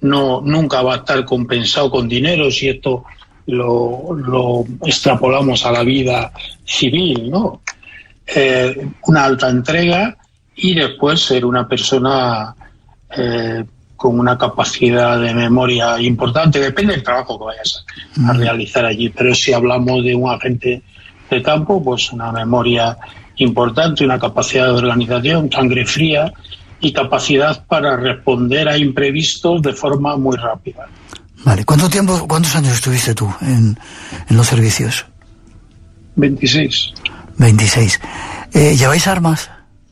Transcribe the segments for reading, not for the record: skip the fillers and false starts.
nunca va a estar compensado con dinero si esto lo extrapolamos a la vida civil, ¿no? Una alta entrega y después ser una persona con una capacidad de memoria importante. Depende del trabajo que vayas a realizar allí, pero si hablamos de un agente de campo, pues una memoria importante, una capacidad de organización, sangre fría y capacidad para responder a imprevistos de forma muy rápida. Vale, ¿cuántos años estuviste tú en los servicios? 26. 26. ¿Lleváis armas?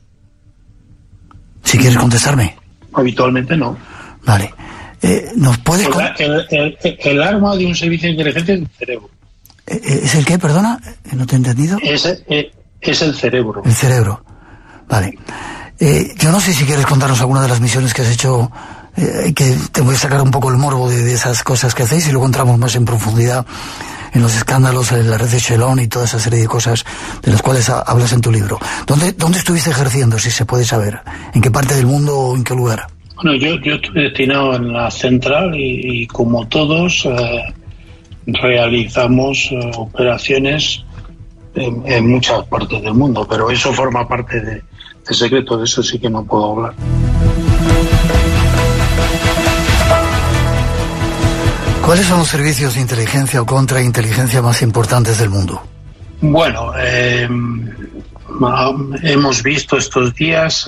Si quieres contestarme. Habitualmente no. Vale. ¿Nos puedes el arma de un servicio de inteligencia es el cerebro. ¿Es el qué, perdona? ¿No te he entendido? Es el cerebro. El cerebro. Vale. Yo no sé si quieres contarnos alguna de las misiones que has hecho, que te voy a sacar un poco el morbo de esas cosas que hacéis y luego entramos más en profundidad en los escándalos, en la red de Shelon y toda esa serie de cosas de las cuales hablas en tu libro. ¿Dónde estuviste ejerciendo, si se puede saber? ¿En qué parte del mundo o en qué lugar? Bueno, yo estuve destinado en la central y como todos realizamos operaciones en muchas partes del mundo, pero eso forma parte del secreto, de eso sí que no puedo hablar. ¿Cuáles son los servicios de inteligencia o contrainteligencia más importantes del mundo? Bueno, hemos visto estos días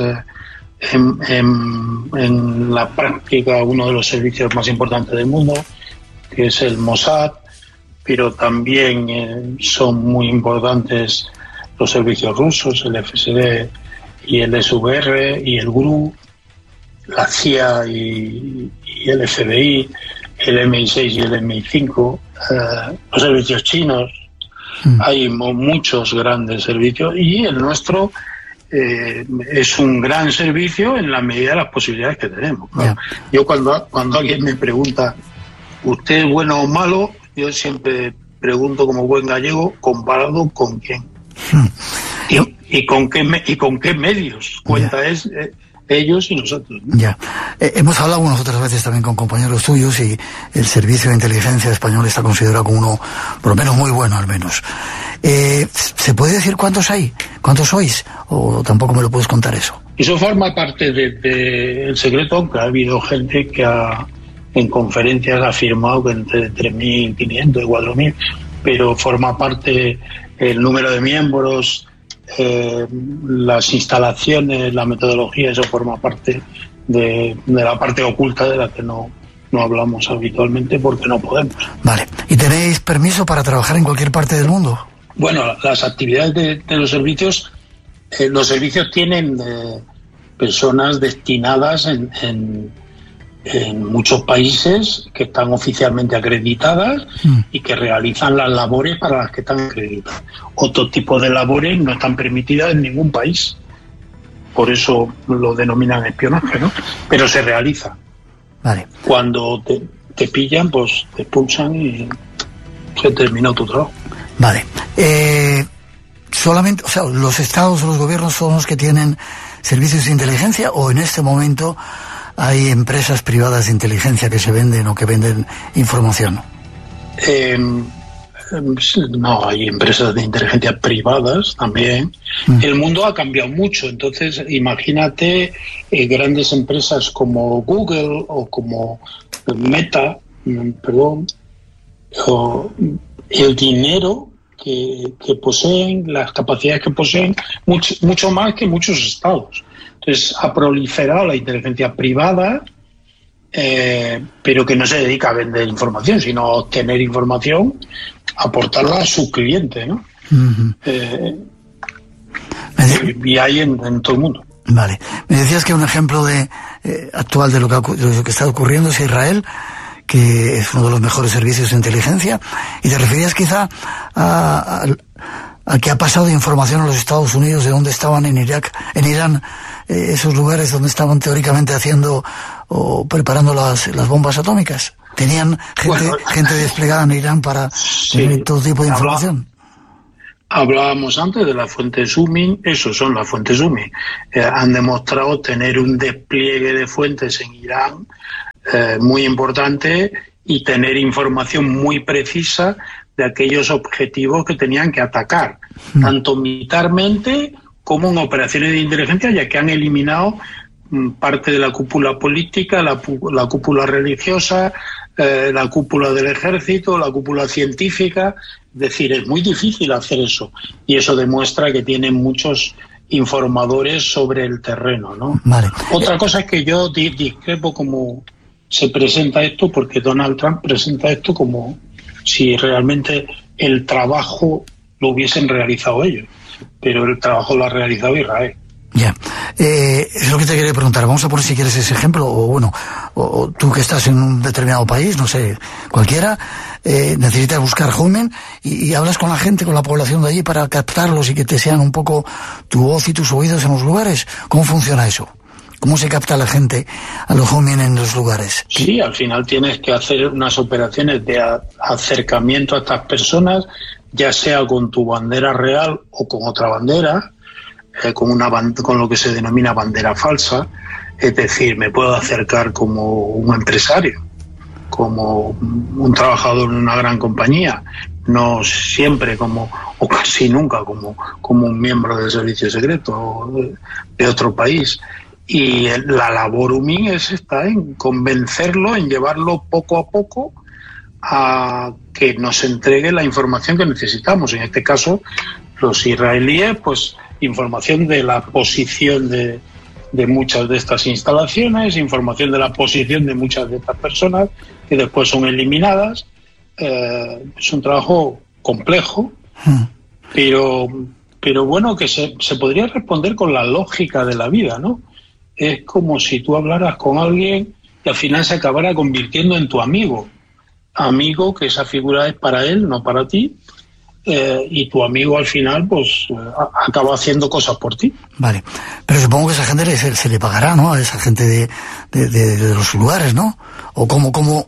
en la práctica uno de los servicios más importantes del mundo, que es el Mossad, pero también son muy importantes los servicios rusos, el FSB y el SVR y el GRU, la CIA y el FBI, el MI6 y el MI5, los servicios chinos. Hay muchos grandes servicios y el nuestro es un gran servicio en la medida de las posibilidades que tenemos. Claro. Yo cuando alguien me pregunta, ¿usted es bueno o malo? Yo siempre pregunto como buen gallego, ¿comparado con quién? ¿Y con qué medios? Cuenta es ellos y nosotros, ¿no? Ya. Hemos hablado unas otras veces también con compañeros tuyos y el servicio de inteligencia español está considerado como uno, por lo menos muy bueno al menos. ¿Se puede decir cuántos hay? ¿Cuántos sois? ¿O tampoco me lo puedes contar eso? Eso forma parte del secreto, aunque ha habido gente que en conferencias ha afirmado que entre 3.500 y 4.000, pero forma parte el número de miembros, las instalaciones, la metodología, eso forma parte de la parte oculta de la que no hablamos habitualmente porque no podemos. Vale. ¿Y tenéis permiso para trabajar en cualquier parte del mundo? Bueno, las actividades de los servicios tienen personas destinadas en muchos países que están oficialmente acreditadas y que realizan las labores para las que están acreditadas. Otro tipo de labores no están permitidas en ningún país. Por eso lo denominan espionaje, ¿no? Pero se realiza. Vale. Cuando te pillan, pues te expulsan y se terminó tu trabajo. Vale. Solamente, o sea, los estados o los gobiernos son los que tienen servicios de inteligencia, o en este momento hay empresas privadas de inteligencia que se venden o que venden información. No, hay empresas de inteligencia privadas también. El mundo ha cambiado mucho, entonces imagínate grandes empresas como Google o como Meta, o el dinero que poseen, las capacidades que poseen, mucho más que muchos estados. Entonces ha proliferado la inteligencia privada, pero que no se dedica a vender información, sino a obtener información, aportarla a sus clientes, ¿no? Y hay en todo el mundo. Vale. Me decías que un ejemplo actual de lo que está ocurriendo es Israel, que es uno de los mejores servicios de inteligencia, y te referías quizá a que ha pasado información a los Estados Unidos de dónde estaban en Irak, en Irán, esos lugares donde estaban teóricamente haciendo o preparando las bombas atómicas. ¿Tenían gente desplegada en Irán para tener todo tipo de información? Hablábamos antes de las fuentes Sumi, esos son las fuentes Sumi. Han demostrado tener un despliegue de fuentes en Irán muy importante, y tener información muy precisa de aquellos objetivos que tenían que atacar, tanto militarmente como en operaciones de inteligencia, ya que han eliminado parte de la cúpula política, la cúpula religiosa, la cúpula del ejército, la cúpula científica. Es decir, es muy difícil hacer eso, y eso demuestra que tienen muchos informadores sobre el terreno, ¿no? Vale. Otra cosa es que yo discrepo cómo se presenta esto, porque Donald Trump presenta esto como si realmente el trabajo lo hubiesen realizado ellos, pero el trabajo lo ha realizado Israel. Ya, es lo que te quería preguntar. Vamos a poner, si quieres, ese ejemplo, o bueno, o tú que estás en un determinado país, no sé, cualquiera, necesitas buscar Humen y hablas con la gente, con la población de allí, para captarlos y que te sean un poco tu voz y tus oídos en los lugares. ¿Cómo funciona eso? ¿Cómo se capta a la gente, a los Humen en los lugares? Sí, al final tienes que hacer unas operaciones de acercamiento a estas personas, ya sea con tu bandera real o con otra bandera, con lo que se denomina bandera falsa. Es decir, me puedo acercar como un empresario, como un trabajador en una gran compañía, no siempre o casi nunca como un miembro del servicio secreto de otro país. Y la labor UMIN está en convencerlo, en llevarlo poco a poco a que nos entregue la información que necesitamos. En este caso, los israelíes, pues información de la posición de muchas de estas instalaciones, información de la posición de muchas de estas personas, que después son eliminadas. Es un trabajo complejo, pero bueno, que se podría responder con la lógica de la vida, ¿no? Es como si tú hablaras con alguien y al final se acabara convirtiendo en tu amigo, que esa figura es para él, no para ti. Y tu amigo al final pues acaba haciendo cosas por ti. Vale, pero supongo que esa gente se le pagará, ¿no? A esa gente de los lugares, ¿no? O como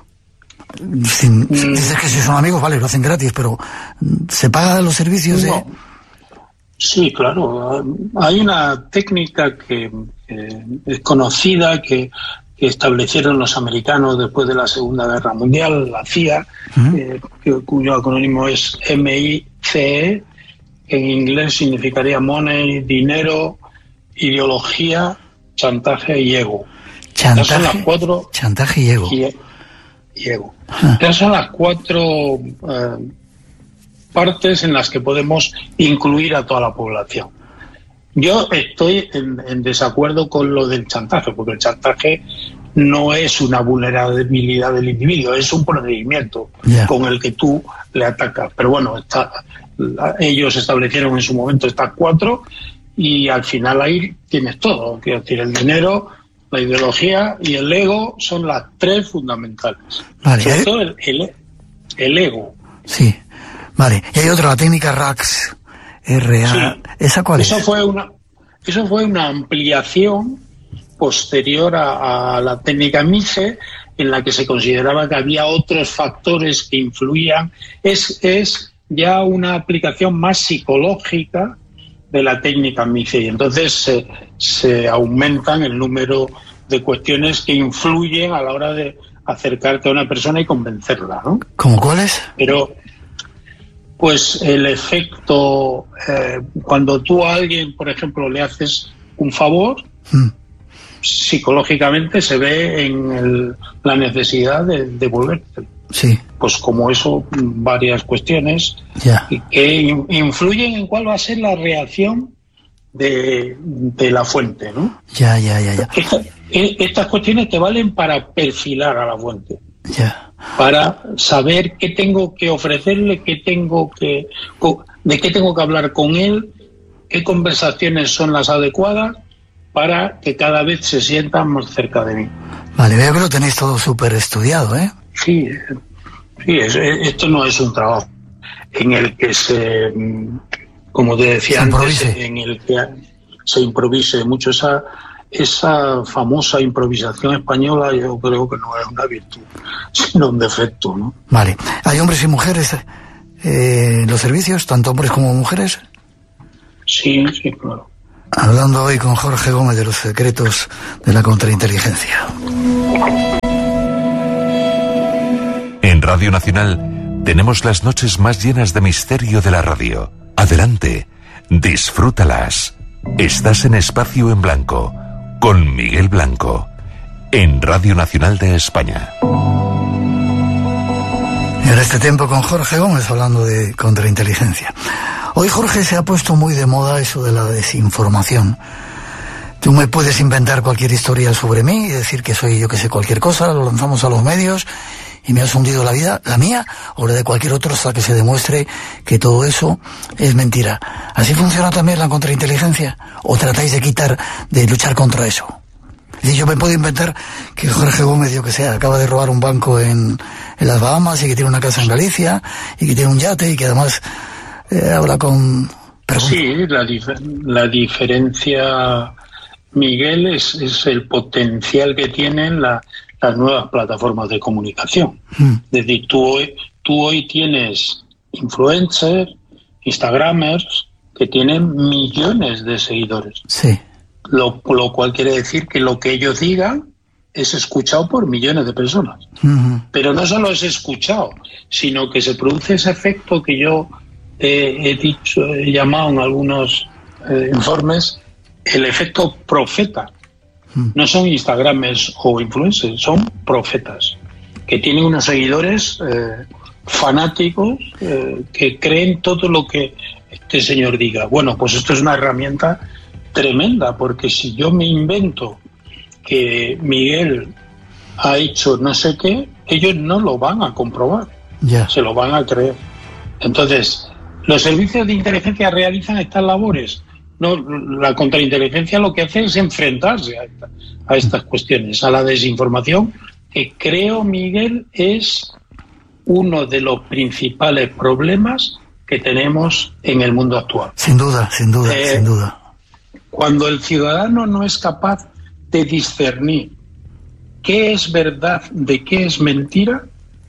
dices que si son amigos, vale, lo hacen gratis, pero ¿se pagan los servicios? No. Sí, claro. Hay una técnica que es conocida, que establecieron los americanos después de la Segunda Guerra Mundial, la CIA, cuyo acrónimo es MICE, que en inglés significaría money, dinero, ideología, chantaje y ego. Chantaje y ego. Y ego. Esas son las cuatro partes en las que podemos incluir a toda la población. Yo estoy en desacuerdo con lo del chantaje, porque el chantaje no es una vulnerabilidad del individuo, es un procedimiento con el que tú le atacas. Pero bueno, ellos establecieron en su momento estas cuatro, y al final ahí tienes todo. Quiero decir, el dinero, la ideología y el ego son las tres fundamentales. Vale. Sobre todo el ego. Sí, vale. Y hay otra, la técnica RAX. RA. Sí. ¿Esa cuál es? Eso fue una ampliación posterior a la técnica MICE, en la que se consideraba que había otros factores que influían. Es ya una aplicación más psicológica de la técnica MICE, y entonces se aumentan el número de cuestiones que influyen a la hora de acercarte a una persona y convencerla, ¿no? ¿Cómo cuáles? Pero pues el efecto, cuando tú a alguien, por ejemplo, le haces un favor, psicológicamente se ve en la necesidad de devolverte. Sí. Pues como eso, varias cuestiones que influyen en cuál va a ser la reacción de la fuente, ¿no? Ya. Estas cuestiones te valen para perfilar a la fuente. Ya. Para saber qué tengo que ofrecerle, de qué tengo que hablar con él, qué conversaciones son las adecuadas para que cada vez se sientan más cerca de mí. Vale, veo que lo tenéis todo súper estudiado, ¿eh? Sí, esto no es un trabajo en el que como te decía antes, en el que se improvise mucho. Esa famosa improvisación española yo creo que no es una virtud, sino un defecto, ¿no? Vale. ¿Hay hombres y mujeres en los servicios, tanto hombres como mujeres? Sí, claro. Hablando hoy con Jorge Gómez de los secretos de la contrainteligencia. Radio Nacional tenemos las noches más llenas de misterio de la radio. Adelante, disfrútalas. Estás en Espacio en Blanco, con Miguel Blanco, en Radio Nacional de España. En este tiempo con Jorge Gómez hablando de contrainteligencia. Hoy, Jorge, se ha puesto muy de moda eso de la desinformación. Tú me puedes inventar cualquier historia sobre mí y decir que soy yo que sé cualquier cosa, lo lanzamos a los medios y me has hundido la vida, la mía o la de cualquier otro, hasta que se demuestre que todo eso es mentira. ¿Así funciona también la contrainteligencia? ¿O tratáis de luchar contra eso? Es decir, yo me puedo inventar que Jorge Gómez, yo que sé, acaba de robar un banco en las Bahamas y que tiene una casa en Galicia y que tiene un yate y que además habla con... Sí, la diferencia, Miguel, es el potencial que tienen las nuevas plataformas de comunicación. Es decir, tú hoy tienes influencers, instagramers, que tienen millones de seguidores. Sí. Lo cual quiere decir que lo que ellos digan es escuchado por millones de personas. Pero no solo es escuchado, sino que se produce ese efecto que yo he llamado en algunos informes el efecto profeta. No son instagramers o influencers, son profetas que tienen unos seguidores fanáticos que creen todo lo que este señor diga. Bueno, pues esto es una herramienta tremenda, porque si yo me invento que Miguel ha hecho no sé qué, ellos no lo van a comprobar, se lo van a creer. Entonces, los servicios de inteligencia realizan estas labores. No, la contrainteligencia lo que hace es enfrentarse a estas cuestiones, a la desinformación, que creo, Miguel, es uno de los principales problemas que tenemos en el mundo actual. Sin duda. Cuando el ciudadano no es capaz de discernir qué es verdad de qué es mentira,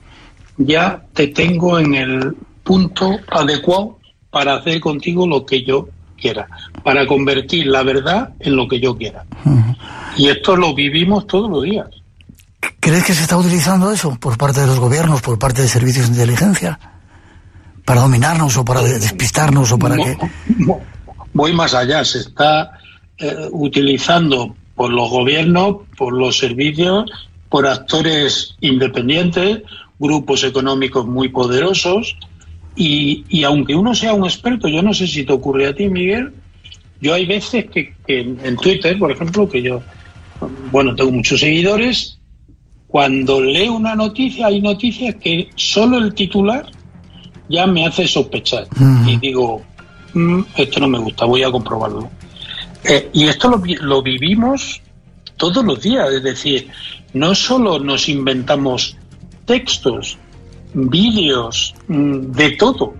ya te tengo en el punto adecuado para hacer contigo lo que yo quiera, para convertir la verdad en lo que yo quiera. Y esto lo vivimos todos los días. ¿Crees que se está utilizando eso por parte de los gobiernos, por parte de servicios de inteligencia, para dominarnos o para despistarnos o para qué? Voy más allá, se está utilizando por los gobiernos, por los servicios, por actores independientes, grupos económicos muy poderosos, y aunque uno sea un experto, yo no sé si te ocurre a ti, Miguel, yo hay veces que en Twitter, por ejemplo, que yo, tengo muchos seguidores, cuando leo una noticia, hay noticias que solo el titular ya me hace sospechar, y digo, esto no me gusta, voy a comprobarlo. Y esto lo vivimos todos los días, es decir, no solo nos inventamos textos, vídeos, de todo.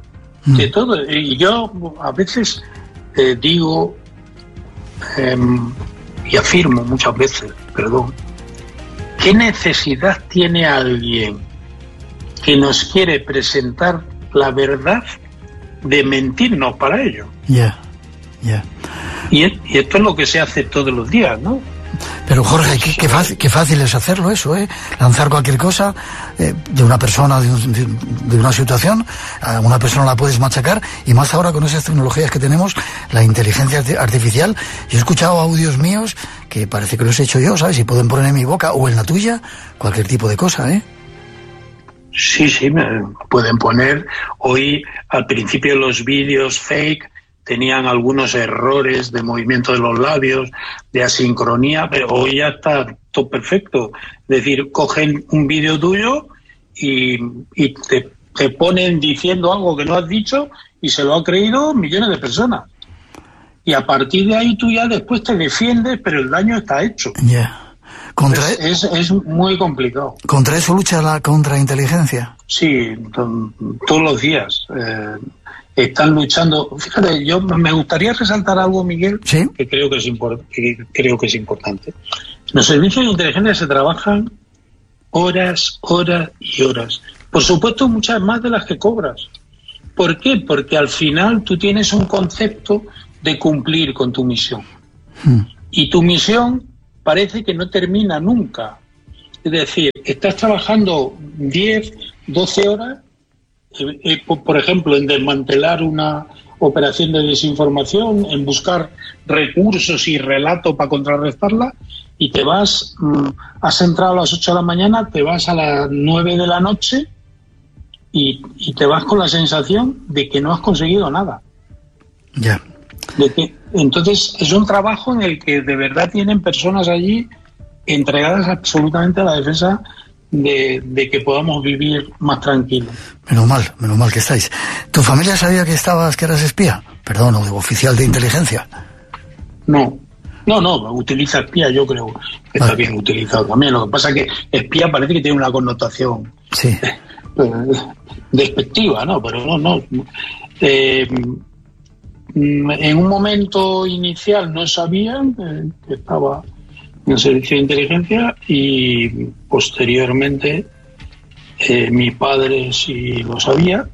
Y yo a veces digo y afirmo muchas veces, ¿qué necesidad tiene alguien que nos quiere presentar la verdad de mentirnos para ello? Y esto es lo que se hace todos los días, ¿no? Pero Jorge, qué fácil es hacerlo eso, lanzar cualquier cosa de una persona, de una situación, a una persona la puedes machacar, y más ahora con esas tecnologías que tenemos, la inteligencia artificial. Yo he escuchado audios míos que parece que los he hecho yo, ¿sabes? Y pueden poner en mi boca o en la tuya cualquier tipo de cosa, Sí, me pueden poner. Hoy, al principio, los vídeos fake tenían algunos errores de movimiento de los labios, de asincronía, pero hoy ya está todo perfecto. Es decir, cogen un vídeo tuyo y te ponen diciendo algo que no has dicho y se lo han creído millones de personas. Y a partir de ahí tú ya después te defiendes, pero el daño está hecho. Es muy complicado. ¿Contra eso lucha la contrainteligencia? Sí, todos los días. Están luchando. Fíjate, yo me gustaría resaltar algo, Miguel, ¿sí? que creo que es importante. Los servicios de inteligencia se trabajan horas y horas. Por supuesto, muchas más de las que cobras. ¿Por qué? Porque al final tú tienes un concepto de cumplir con tu misión. Y tu misión parece que no termina nunca. Es decir, estás trabajando 10, 12 horas, por ejemplo, en desmantelar una operación de desinformación, en buscar recursos y relatos para contrarrestarla, y te vas, has entrado a las 8 de la mañana, te vas a las 9 de la noche y te vas con la sensación de que no has conseguido nada. Ya. Entonces es un trabajo en el que de verdad tienen personas allí entregadas absolutamente a la defensa de que podamos vivir más tranquilos. Menos mal que estáis. ¿Tu familia sabía que eras espía? Perdón, o oficial de inteligencia. No, utiliza espía, yo creo que está bien utilizado también. Lo que pasa es que espía parece que tiene una connotación despectiva, ¿no? Pero no. En un momento inicial no sabían que estaba en el servicio de inteligencia, y posteriormente mi padre sí lo sabía,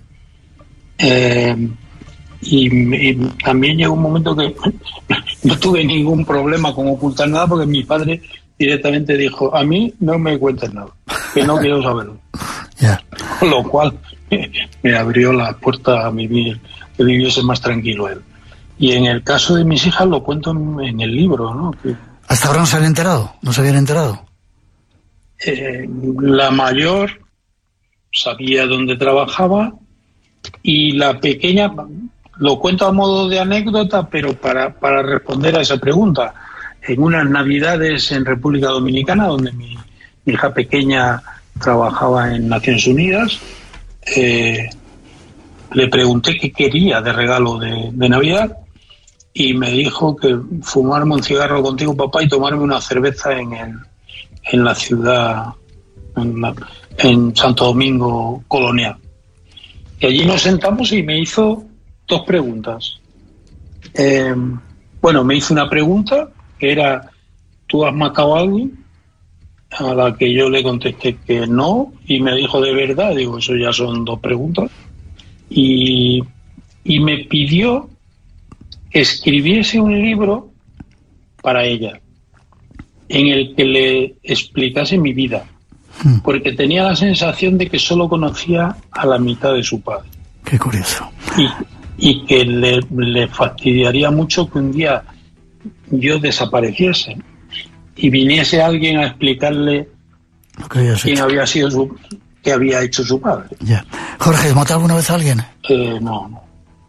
y también llegó un momento que no tuve ningún problema con ocultar nada, porque mi padre directamente dijo: a mí no me cuentes nada, que no quiero saberlo. Yeah. Con lo cual me abrió la puerta a vivir, que viviese más tranquilo él. Y en el caso de mis hijas lo cuento en el libro, ¿no? ¿Hasta ahora no se habían enterado? La mayor sabía dónde trabajaba, y la pequeña, lo cuento a modo de anécdota, pero para responder a esa pregunta. En unas navidades en República Dominicana, donde mi hija pequeña trabajaba en Naciones Unidas, le pregunté qué quería de regalo de Navidad, y me dijo que fumarme un cigarro contigo, papá, y tomarme una cerveza en la ciudad, en Santo Domingo Colonial. Y allí nos sentamos y me hizo 2 preguntas. Me hizo una pregunta que era: ¿tú has matado a alguien? A la que yo le contesté que no, y me dijo: ¿de verdad? Digo, eso ya son 2 preguntas. Y me pidió que escribiese un libro para ella, en el que le explicase mi vida, porque tenía la sensación de que solo conocía a la mitad de su padre. Qué curioso. Y que le fastidiaría mucho que un día yo desapareciese y viniese alguien a explicarle quién había sido qué había hecho su padre. Ya. Jorge, ¿has matado alguna vez a alguien? No.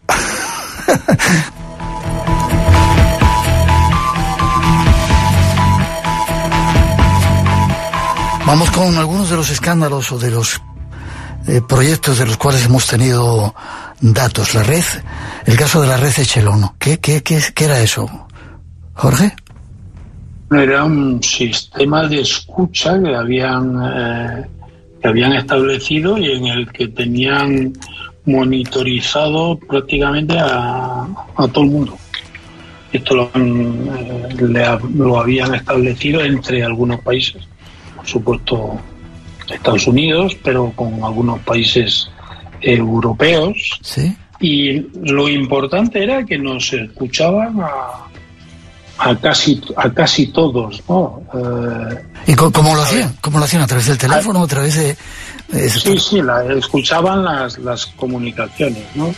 Vamos con algunos de los escándalos o de los proyectos de los cuales hemos tenido datos. La red, el caso de la red Echelon. ¿Qué era eso, Jorge? Era un sistema de escucha que habían establecido, y en el que tenían monitorizado prácticamente a todo el mundo. Esto lo habían establecido entre algunos países, por supuesto Estados Unidos, pero con algunos países europeos. ¿Sí? Y lo importante era que nos escuchaban a casi todos, ¿no? ¿Y cómo lo hacían? ¿Cómo lo hacían? ¿A través del teléfono? ¿A través de...? Sí, escuchaban las comunicaciones, ¿no?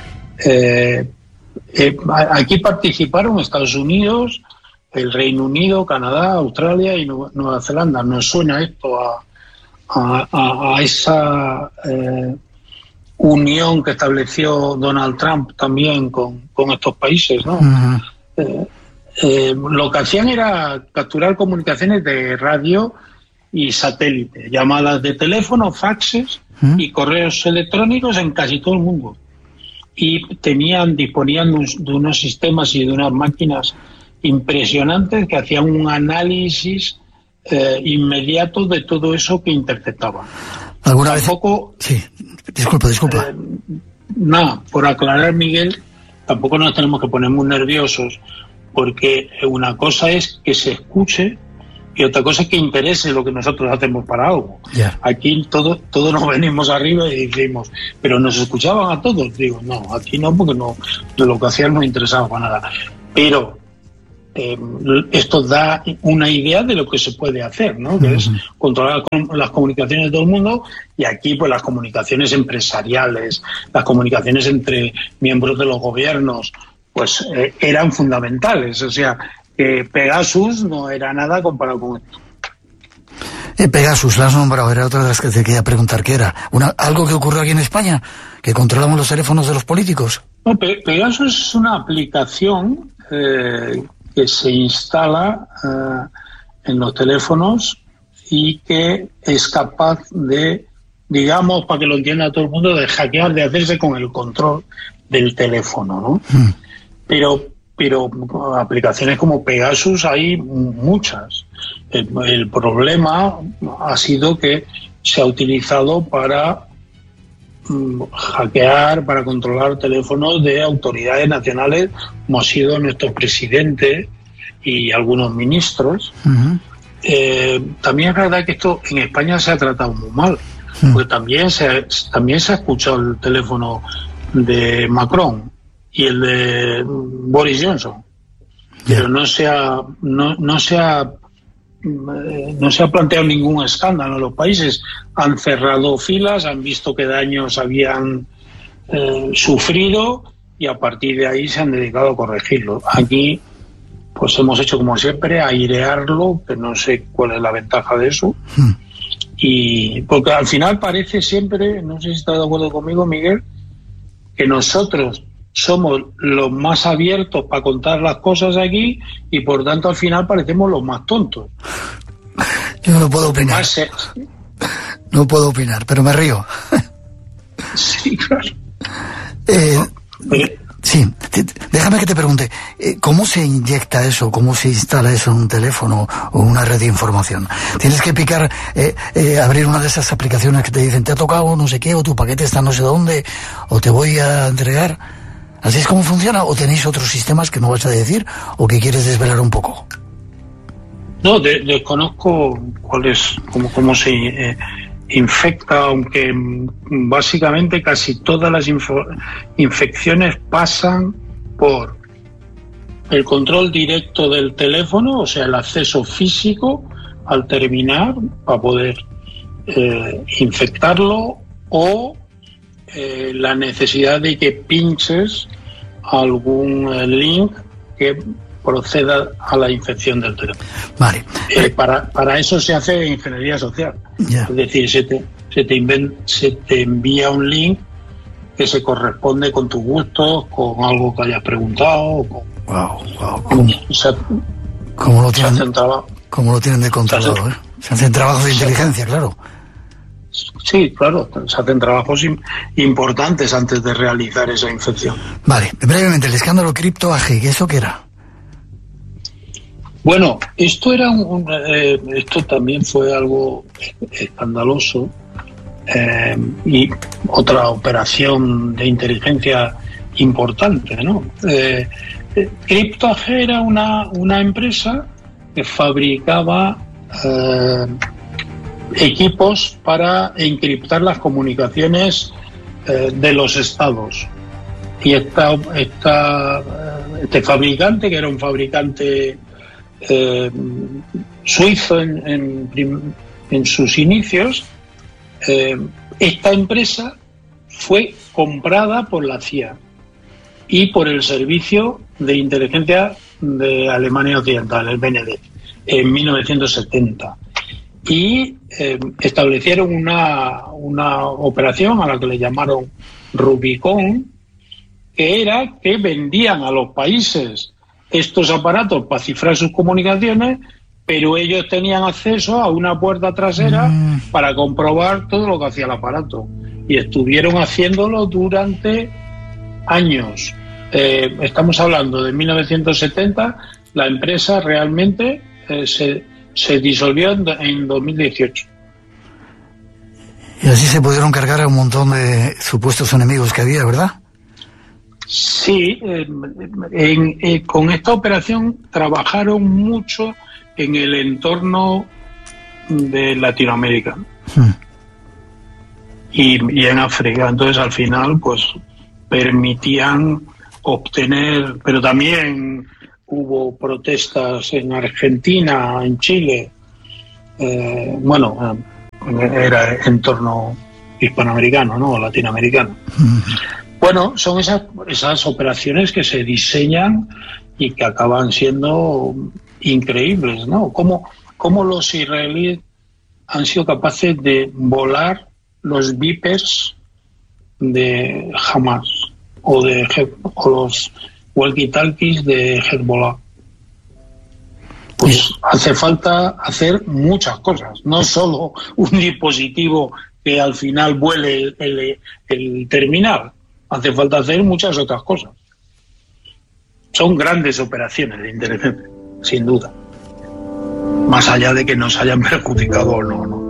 Aquí participaron Estados Unidos, el Reino Unido, Canadá, Australia y Nueva Zelanda. Nos suena esto a esa unión que estableció Donald Trump también con estos países, ¿no? Uh-huh. Lo que hacían era capturar comunicaciones de radio y satélite, llamadas de teléfono, faxes y correos electrónicos en casi todo el mundo. Y disponían de unos sistemas y de unas máquinas impresionantes que hacían un análisis inmediato de todo eso que interceptaban. ¿Alguna vez? Sí, disculpa. Nada, por aclarar, Miguel, tampoco nos tenemos que poner muy nerviosos, porque una cosa es que se escuche y otra cosa es que interese lo que nosotros hacemos para algo. Yeah. Aquí todos nos venimos arriba y decimos, pero nos escuchaban a todos. Digo, no, aquí no, porque no, de lo que hacían no interesaba para nada. Pero esto da una idea de lo que se puede hacer, ¿no? Que es controlar las comunicaciones de todo el mundo, y aquí pues las comunicaciones empresariales, las comunicaciones entre miembros de los gobiernos, pues eran fundamentales. O sea, que Pegasus no era nada comparado con esto. Pegasus, la has nombrado, era otra de las que te quería preguntar, ¿qué era? ¿Algo que ocurrió aquí en España? ¿Que controlamos los teléfonos de los políticos? No, Pegasus es una aplicación que se instala en los teléfonos y que es capaz de, digamos, para que lo entienda todo el mundo, de hackear, de hacerse con el control del teléfono, ¿no? Pero aplicaciones como Pegasus hay muchas. El problema ha sido que se ha utilizado para hackear, para controlar teléfonos de autoridades nacionales, como ha sido nuestro presidente y algunos ministros. También es verdad que esto en España se ha tratado muy mal, porque también se ha escuchado el teléfono de Macron y el de Boris Johnson, pero no se ha planteado ningún escándalo. Los países han cerrado filas, han visto qué daños habían sufrido y a partir de ahí se han dedicado a corregirlo. Aquí pues hemos hecho como siempre, airearlo, que no sé cuál es la ventaja de eso. Y porque al final parece siempre, no sé si estás de acuerdo conmigo, Miguel, que nosotros somos los más abiertos para contar las cosas aquí y por tanto al final parecemos los más tontos. Yo no puedo opinar. No puedo opinar, pero me río. Sí, claro. Sí, déjame que te pregunte, ¿cómo se inyecta eso? ¿Cómo se instala eso en un teléfono o en una red de información? ¿Tienes que picar, abrir una de esas aplicaciones que te dicen te ha tocado no sé qué, o tu paquete está no sé dónde, o te voy a entregar? ¿Así es como funciona? ¿O tenéis otros sistemas que no vas a decir o que quieres desvelar un poco? No, desconozco cómo se infecta, aunque básicamente casi todas las infecciones pasan por el control directo del teléfono, o sea, el acceso físico al terminar para poder infectarlo, o la necesidad de que pinches algún link que proceda a la infección del teléfono. Vale. Para eso se hace ingeniería social. Yeah. Es decir, se te envía un link que se corresponde con tus gustos, con algo que hayas preguntado. Wow. ¿Cómo lo tienen de controlado? Se hacen trabajos de inteligencia, claro. Sí, claro, se hacen trabajos importantes antes de realizar esa infección. Vale, brevemente, el escándalo Crypto AG, ¿eso qué era? Bueno, esto era esto también fue algo escandaloso, y otra operación de inteligencia importante, ¿no? Crypto AG era una empresa que fabricaba equipos para encriptar las comunicaciones de los estados. Y este fabricante, que era un fabricante suizo en sus inicios, esta empresa fue comprada por la CIA y por el Servicio de Inteligencia de Alemania Occidental, el BND, en 1970. Y establecieron una operación a la que le llamaron Rubicon, que era que vendían a los países estos aparatos para cifrar sus comunicaciones, pero ellos tenían acceso a una puerta trasera para comprobar todo lo que hacía el aparato. Y estuvieron haciéndolo durante años. Estamos hablando de 1970, la empresa realmente se disolvió en 2018. Y así se pudieron cargar a un montón de supuestos enemigos que había, ¿verdad? Sí, con esta operación trabajaron mucho en el entorno de Latinoamérica y en África. Entonces, al final, pues permitían obtener, pero también hubo protestas en Argentina, en Chile, era entorno hispanoamericano, ¿no? Latinoamericano. Bueno, son esas operaciones que se diseñan y que acaban siendo increíbles, ¿no? Cómo los israelíes han sido capaces de volar los Vipers de Hamas o los walkie-talkies de Hezbollah. Pues hace falta hacer muchas cosas, no solo un dispositivo que al final vuele el terminal, hace falta hacer muchas otras cosas. Son grandes operaciones de inteligencia, sin duda, más allá de que nos hayan perjudicado o no.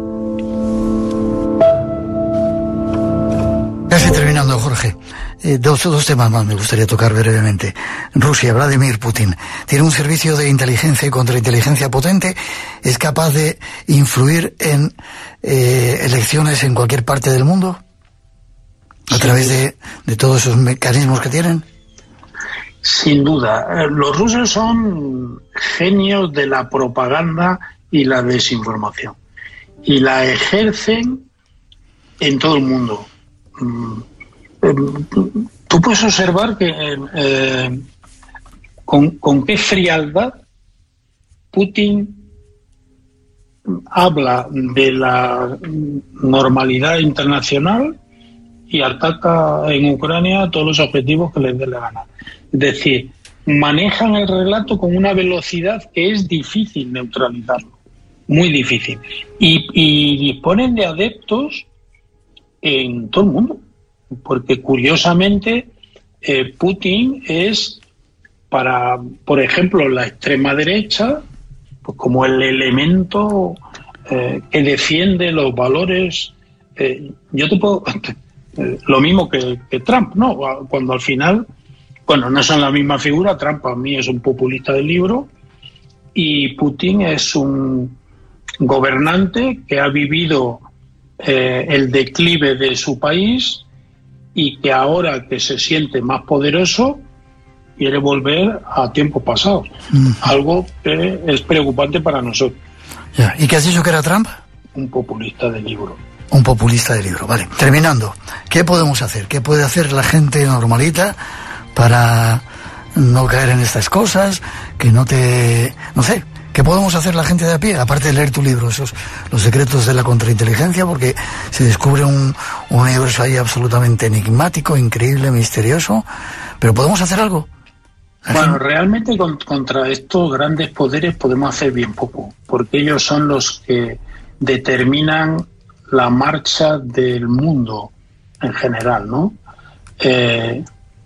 Casi terminando, Jorge. Dos temas más me gustaría tocar brevemente. Rusia, Vladimir Putin, ¿tiene un servicio de inteligencia y contrainteligencia potente? ¿Es capaz de influir en elecciones en cualquier parte del mundo? ¿A través de todos esos mecanismos que tienen? Sin duda. Los rusos son genios de la propaganda y la desinformación. Y la ejercen en todo el mundo. Tú puedes observar que con qué frialdad Putin habla de la normalidad internacional y ataca en Ucrania todos los objetivos que les dé la gana. Es decir, manejan el relato con una velocidad que es difícil neutralizarlo, muy difícil. Y disponen de adeptos en todo el mundo, porque curiosamente Putin es para, por ejemplo, la extrema derecha, pues como el elemento que defiende los valores. Yo te puedo lo mismo que Trump, ¿no? Cuando al final, bueno, no son la misma figura. Trump a mí es un populista del libro y Putin es un gobernante que ha vivido el declive de su país y que ahora que se siente más poderoso quiere volver a tiempos pasados. Algo que es preocupante para nosotros. Ya. ¿Y qué has dicho que era Trump? Un populista de libro. Un populista de libro, vale. Terminando, ¿qué podemos hacer? ¿Qué puede hacer la gente normalita para no caer en estas cosas? No sé, ¿qué podemos hacer la gente de a pie? Aparte de leer tu libro, los secretos de la contrainteligencia, porque se descubre un universo ahí absolutamente enigmático, increíble, misterioso. ¿Pero podemos hacer algo? Bueno, realmente contra estos grandes poderes podemos hacer bien poco, porque ellos son los que determinan la marcha del mundo en general, ¿no? ¿Qué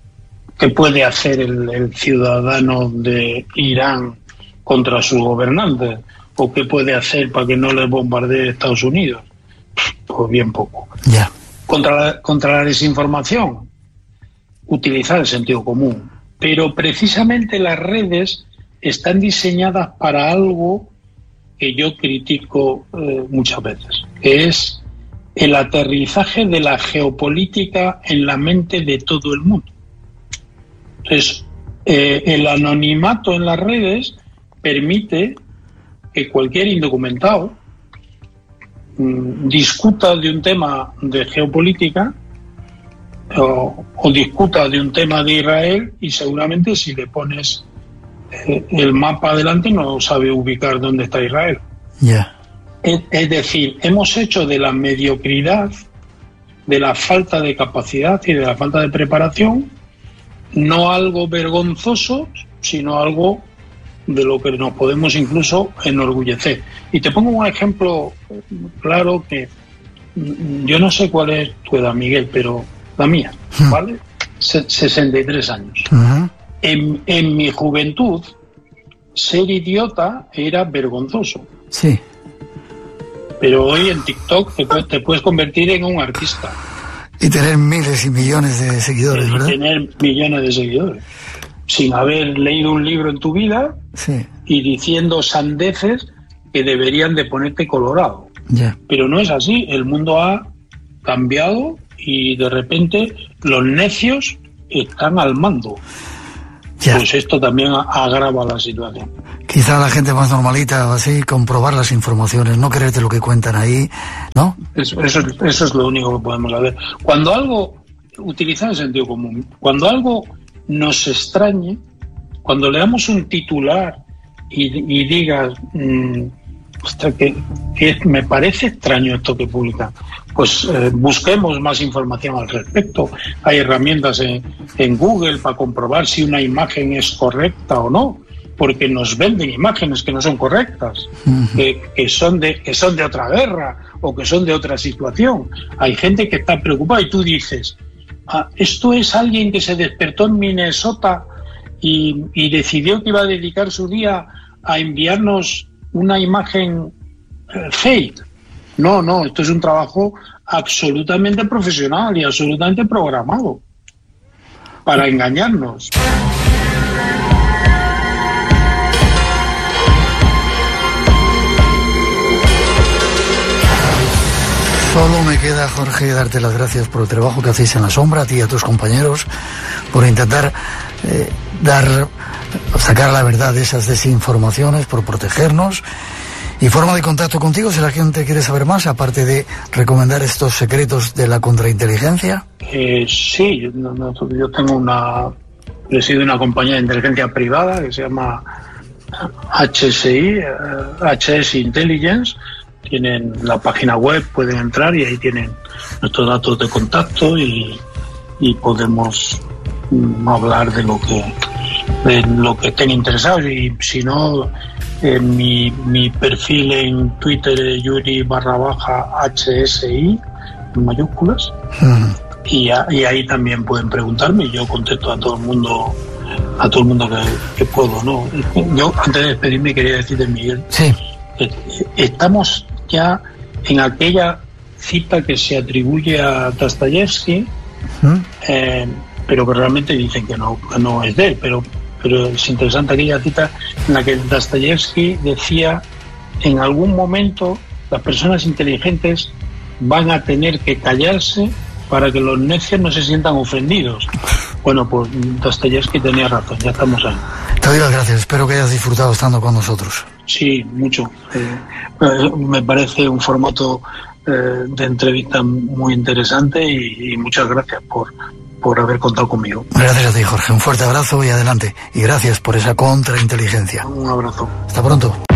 puede hacer el ciudadano de Irán contra sus gobernantes? ¿O qué puede hacer para que no le bombardee Estados Unidos? Pues bien poco. Yeah. Contra la desinformación, utilizar el sentido común. Pero precisamente las redes están diseñadas para algo que yo critico muchas veces, que es el aterrizaje de la geopolítica en la mente de todo el mundo. Entonces, el anonimato en las redes permite que cualquier indocumentado discuta de un tema de geopolítica o discuta de un tema de Israel, y seguramente si le pones el mapa adelante no sabe ubicar dónde está Israel. Yeah. Es decir, hemos hecho de la mediocridad, de la falta de capacidad y de la falta de preparación no algo vergonzoso, sino algo de lo que nos podemos incluso enorgullecer. Y te pongo un ejemplo claro que yo no sé cuál es tu edad, Miguel, pero la mía, ¿vale? 63 años. Uh-huh. En mi juventud, ser idiota era vergonzoso. Sí. Pero hoy en TikTok te puedes convertir en un artista. Y tener miles y millones de seguidores, ¿verdad? Tener millones de seguidores. Sin haber leído un libro en tu vida, sí, y diciendo sandeces que deberían de ponerte colorado. Yeah. Pero no es así. El mundo ha cambiado y de repente los necios están al mando. pues esto también agrava la situación. Quizá la gente más normalita, así, comprobar las informaciones, no creerte lo que cuentan ahí, ¿no? Eso es lo único que podemos hacer. Cuando algo, utilizar el sentido común, cuando algo nos extrañe, cuando leamos un titular y digas, que me parece extraño esto que publican, pues busquemos más información al respecto. Hay herramientas en Google para comprobar si una imagen es correcta o no, porque nos venden imágenes que no son correctas, que son de otra guerra o que son de otra situación. Hay gente que está preocupada y tú dices, esto es alguien que se despertó en Minnesota y decidió que iba a dedicar su día a enviarnos una imagen fake. No, esto es un trabajo absolutamente profesional y absolutamente programado para engañarnos. Solo me queda, Jorge, darte las gracias por el trabajo que hacéis en la sombra, a ti y a tus compañeros, por intentar sacar la verdad de esas desinformaciones, por protegernos. Y forma de contacto contigo, si la gente quiere saber más, aparte de recomendar estos secretos de la contrainteligencia. Sí, yo tengo presido una compañía de inteligencia privada que se llama HSI, HS Intelligence. Tienen la página web, pueden entrar y ahí tienen nuestros datos de contacto y podemos hablar de lo que estén interesados. Y si no, mi perfil en Twitter es Yuri_HSI en mayúsculas. Y ahí también pueden preguntarme y yo contesto a todo el mundo que puedo, ¿no? Yo antes de despedirme quería decirte, Miguel, sí, que estamos ya en aquella cita que se atribuye a Dostoyevsky, pero que realmente dicen que no es de él, pero es interesante aquella cita en la que Dostoyevsky decía: en algún momento las personas inteligentes van a tener que callarse para que los necios no se sientan ofendidos. Bueno, pues Dostoyevsky tenía razón, ya estamos ahí. Te doy las gracias, espero que hayas disfrutado estando con nosotros. Sí, mucho. Me parece un formato de entrevista muy interesante y muchas gracias por haber contado conmigo. Gracias a ti, Jorge. Un fuerte abrazo y adelante. Y gracias por esa contrainteligencia. Un abrazo. Hasta pronto.